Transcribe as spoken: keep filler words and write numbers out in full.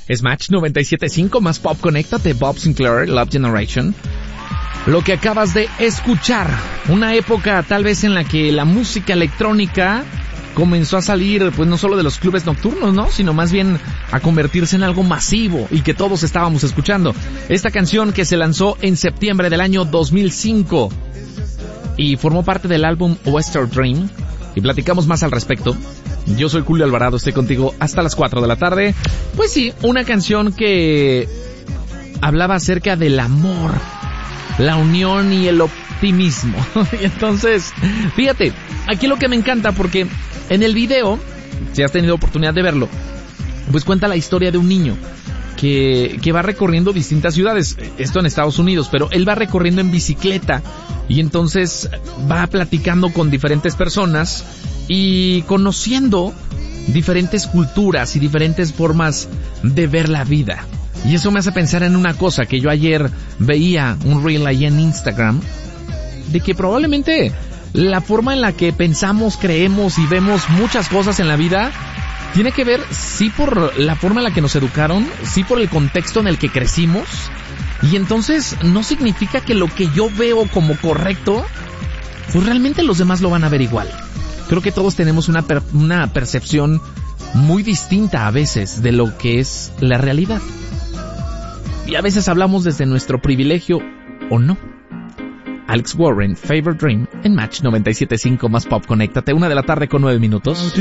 Es Match noventa y siete punto cinco, más pop, conéctate, Bob Sinclair, Love Generation. Lo que acabas de escuchar, una época tal vez en la que la música electrónica comenzó a salir, pues no solo de los clubes nocturnos, ¿no? Sino más bien a convertirse en algo masivo y que todos estábamos escuchando. Esta canción que se lanzó en septiembre del año dos mil cinco y formó parte del álbum Western Dream, y platicamos más al respecto. Yo soy Julio Alvarado, estoy contigo hasta las cuatro de la tarde. Pues sí, una canción que hablaba acerca del amor, la unión y el optimismo. Y entonces, fíjate, aquí lo que me encanta, porque en el video, si has tenido oportunidad de verlo, pues cuenta la historia de un niño que, que va recorriendo distintas ciudades, esto en Estados Unidos, pero él va recorriendo en bicicleta y entonces va platicando con diferentes personas y conociendo diferentes culturas y diferentes formas de ver la vida. Y eso me hace pensar en una cosa que yo ayer veía, un reel ahí en Instagram, de que probablemente la forma en la que pensamos, creemos y vemos muchas cosas en la vida tiene que ver, sí, por la forma en la que nos educaron, sí, por el contexto en el que crecimos, y entonces no significa que lo que yo veo como correcto, pues realmente los demás lo van a ver igual. Creo que todos tenemos una per- una percepción muy distinta a veces de lo que es la realidad. Y a veces hablamos desde nuestro privilegio o no. Alex Warren, Favorite Dream, en Match noventa y siete punto cinco, más pop, conéctate, una de la tarde con nueve minutos.